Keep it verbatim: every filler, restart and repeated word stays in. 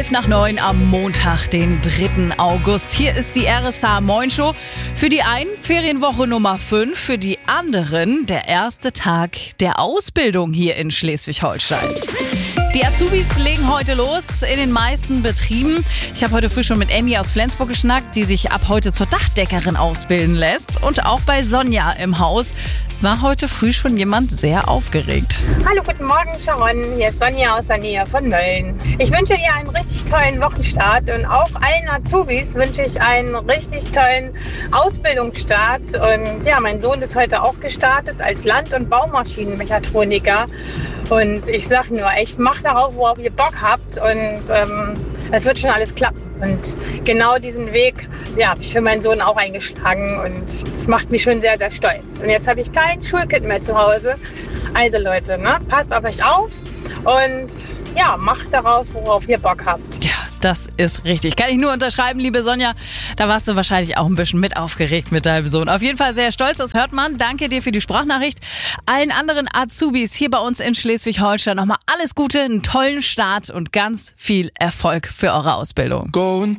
Elf nach neun am Montag, den dritten August. Hier ist die R S H Moin Show. Für die einen Ferienwoche Nummer fünf, für die anderen der erste Tag der Ausbildung hier in Schleswig-Holstein. Die Azubis legen heute los in den meisten Betrieben. Ich habe heute früh schon mit Emmy aus Flensburg geschnackt, die sich ab heute zur Dachdeckerin ausbilden lässt. Und auch bei Sonja im Haus war heute früh schon jemand sehr aufgeregt. Hallo, guten Morgen Sharon, hier ist Sonja aus der Nähe von Mölln. Ich wünsche dir einen richtig tollen Wochenstart und auch allen Azubis wünsche ich einen richtig tollen Ausbildungsstart. Und ja, mein Sohn ist heute auch gestartet als Land- und Baumaschinenmechatroniker. Und ich sag nur, echt, macht darauf, worauf ihr Bock habt und ähm, es wird schon alles klappen. Und genau diesen Weg ja, habe ich für meinen Sohn auch eingeschlagen und das macht mich schon sehr, sehr stolz. Und jetzt habe ich kein Schulkind mehr zu Hause. Also Leute, ne, passt auf euch auf und ja, macht darauf, worauf ihr Bock habt. Ja, das ist richtig. Kann ich nur unterschreiben, liebe Sonja. Da warst du wahrscheinlich auch ein bisschen mit aufgeregt mit deinem Sohn. Auf jeden Fall sehr stolz, das hört man. Danke dir für die Sprachnachricht. Allen anderen Azubis hier bei uns in Schleswig-Holstein nochmal alles Gute, einen tollen Start und ganz viel Erfolg für eure Ausbildung.